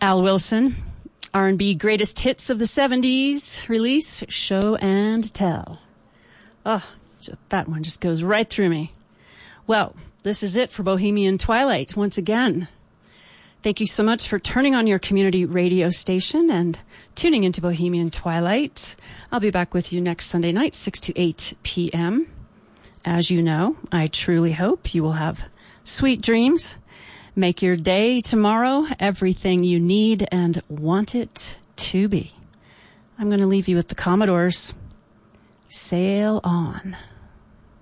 Al Wilson, R&B greatest hits of the 70s release, Show and Tell. Oh, that one just goes right through me. Well, this is it for Bohemian Twilight once again. Thank you so much for turning on your community radio station and tuning into Bohemian Twilight. I'll be back with you next Sunday night, 6 to 8 p.m. As you know, I truly hope you will have sweet dreams. Make your day tomorrow everything you need and want it to be. I'm going to leave you with the Commodores. Sail on.